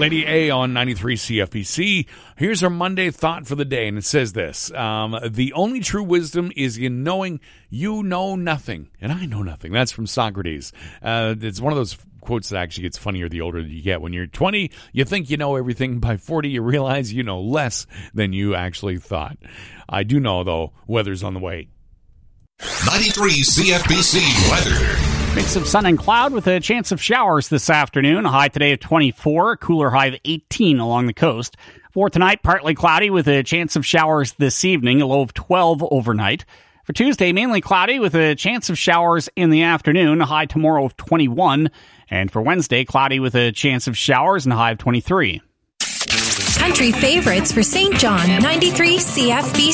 Lady A on 93 CFPC. Here's our Monday thought for the day, and it says this. The only true wisdom is in knowing you know nothing, and I know nothing. That's from Socrates. It's one of those quotes that actually gets funnier the older you get. When you're 20, you think you know everything. By 40, you realize you know less than you actually thought. I do know, though, weather's on the way. 93 CFPC weather. Mix of sun and cloud with a chance of showers this afternoon. A high today of 24, a cooler high of 18 along the coast. For tonight, partly cloudy with a chance of showers this evening, a low of 12 overnight. For Tuesday, mainly cloudy with a chance of showers in the afternoon, a high tomorrow of 21. And for Wednesday, cloudy with a chance of showers and a high of 23. Country favorites for St. John, 93 CFBC.